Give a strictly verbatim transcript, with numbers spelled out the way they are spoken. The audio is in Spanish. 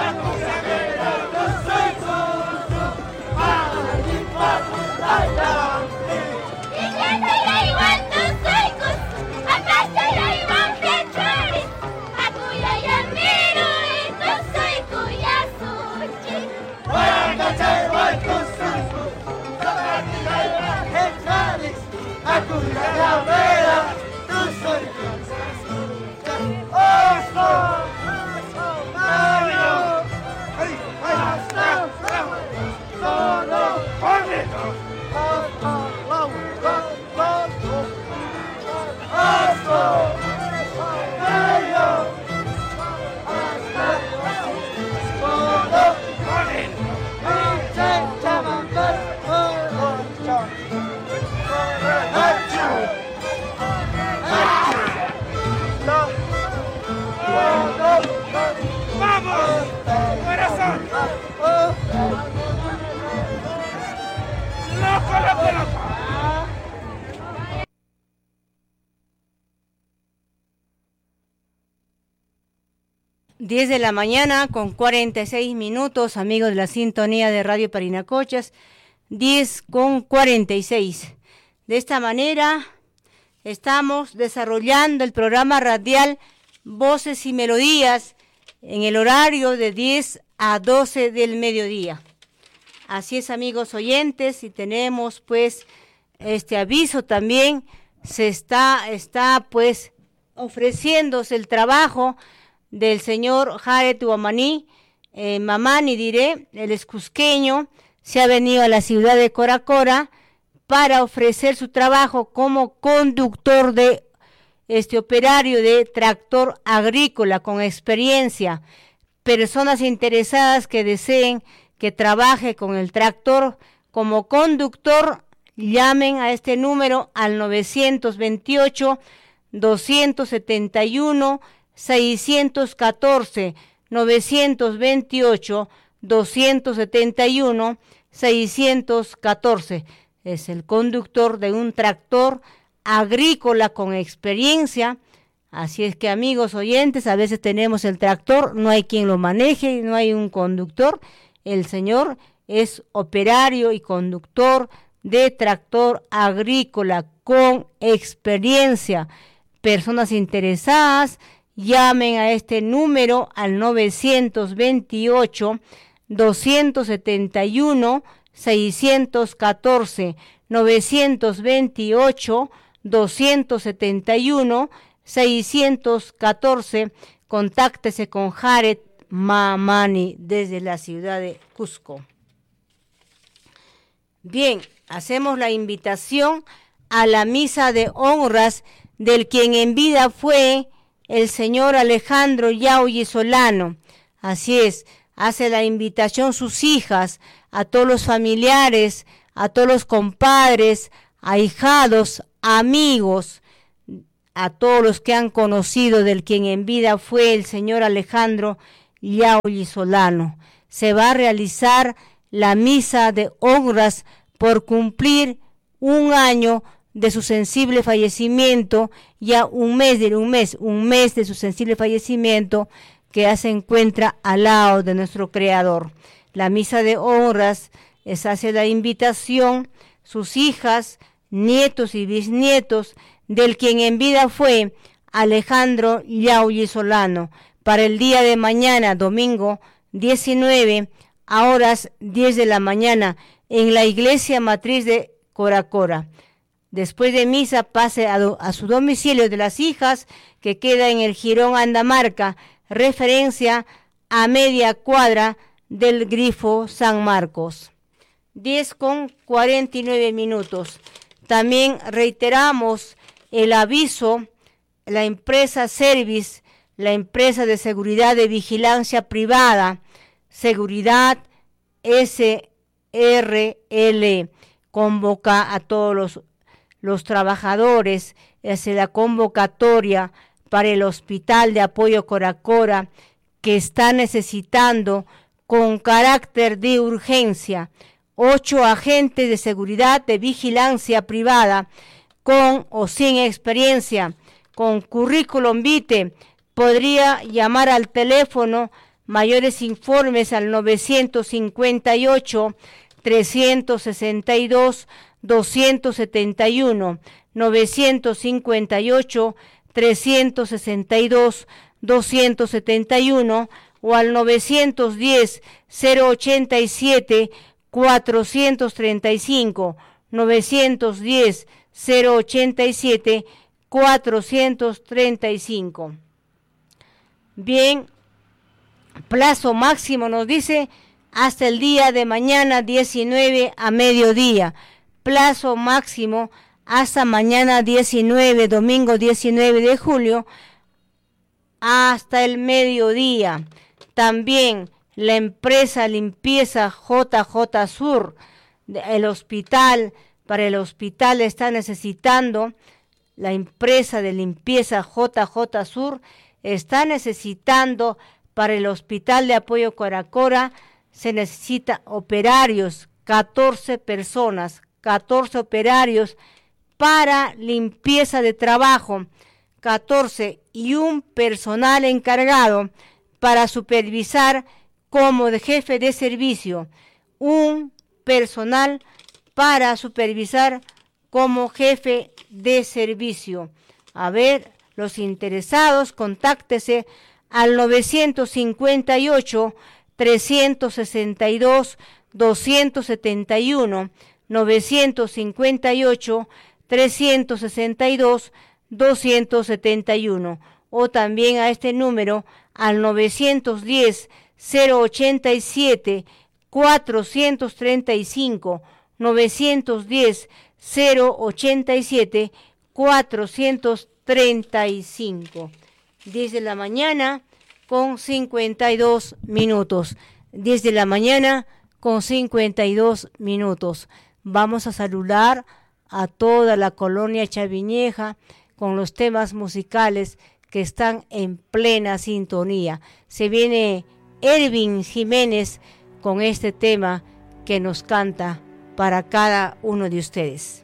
diez de la mañana con cuarenta y seis minutos, amigos de la sintonía de Radio Parinacochas, diez con cuarenta y seis. De esta manera estamos desarrollando el programa radial Voces y Melodías en el horario de diez a doce del mediodía. Así es, amigos oyentes, y tenemos pues este aviso también, se está, está pues ofreciéndose el trabajo del señor Jared Guamaní, eh, Mamani diré, el excusqueño, se ha venido a la ciudad de Coracora para ofrecer su trabajo como conductor de este operario de tractor agrícola con experiencia. Personas interesadas que deseen que trabaje con el tractor como conductor, llamen a este número al novecientos veintiocho, doscientos setenta y uno, seiscientos catorce, novecientos veintiocho, doscientos setenta y uno, seiscientos catorce. Es el conductor de un tractor agrícola con experiencia. Así es que, amigos oyentes, a veces tenemos el tractor, no hay quien lo maneje, no hay un conductor. El señor es operario y conductor de tractor agrícola con experiencia. Personas interesadas, llamen a este número al novecientos veintiocho, doscientos setenta y uno, seiscientos catorce, novecientos veintiocho, doscientos setenta y uno, seiscientos catorce. Contáctese con Jared Mamani desde la ciudad de Cusco. Bien, hacemos la invitación a la misa de honras del quien en vida fue el señor Alejandro Yauli Solano. Así es, hace la invitación sus hijas, a todos los familiares, a todos los compadres, ahijados, amigos, a todos los que han conocido del quien en vida fue el señor Alejandro Yauli Solano. Se va a realizar la misa de honras por cumplir un año de su sensible fallecimiento, ya un mes de un mes, un mes de su sensible fallecimiento, que ya se encuentra al lado de nuestro Creador. La misa de honras es hace la invitación, sus hijas, nietos y bisnietos, del quien en vida fue Alejandro Yauli Solano, para el día de mañana, domingo diecinueve, a horas diez de la mañana, en la iglesia matriz de Coracora. Después de misa pase a, do, a su domicilio de las hijas, que queda en el Jirón Andamarca, referencia a media cuadra del Grifo San Marcos. diez con cuarenta y nueve minutos. También reiteramos el aviso, la empresa Service, la empresa de seguridad de vigilancia privada, Seguridad S R L, convoca a todos los los trabajadores, hace la convocatoria para el Hospital de Apoyo Coracora, que está necesitando con carácter de urgencia ocho agentes de seguridad de vigilancia privada con o sin experiencia, con currículum vitae. Podría llamar al teléfono Mayores informes al novecientos cincuenta y ocho, trescientos sesenta y dos, doscientos setenta y uno, novecientos cincuenta y ocho, trescientos sesenta y dos, doscientos setenta y uno o al novecientos diez, cero ochenta y siete, cuatrocientos treinta y cinco, novecientos diez, cero ochenta y siete, cuatrocientos treinta y cinco. Bien, plazo máximo nos dice hasta el día de mañana diecinueve a mediodía. Plazo máximo hasta mañana diecinueve, domingo diecinueve de julio, hasta el mediodía. También la empresa limpieza J J Sur, el hospital, para el hospital está necesitando, la empresa de limpieza J J Sur está necesitando para el hospital de apoyo Coracora, se necesita operarios, catorce personas, catorce operarios para limpieza de trabajo, catorce y un personal encargado para supervisar como de jefe de servicio, un personal para supervisar como jefe de servicio. A ver, los interesados, contáctese al novecientos cincuenta y ocho, trescientos sesenta y dos, doscientos setenta y uno, novecientos cincuenta y ocho, trescientos sesenta y dos, doscientos setenta y uno, o también a este número al novecientos diez, cero ochenta y siete, cuatrocientos treinta y cinco, novecientos diez, cero ochenta y siete, cuatrocientos treinta y cinco. diez de la mañana con cincuenta y dos minutos. diez de la mañana con cincuenta y dos minutos. Vamos a saludar a toda la colonia Chaviñeja con los temas musicales que están en plena sintonía. Se viene Ervin Jiménez con este tema que nos canta para cada uno de ustedes.